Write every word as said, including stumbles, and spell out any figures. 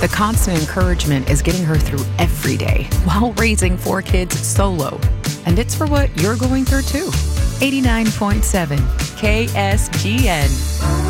The constant encouragement is getting her through every day while raising four kids solo. And it's for what you're going through too. eighty-nine point seven K S G N.